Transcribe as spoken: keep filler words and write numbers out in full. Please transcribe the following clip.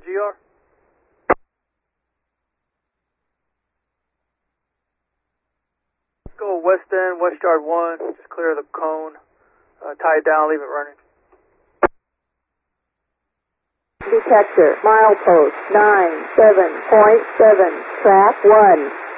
G R. Let's go west end, west yard one. Just clear the cone. Uh, tie it down, leave it running. Detector, milepost nine seven point seven, track one.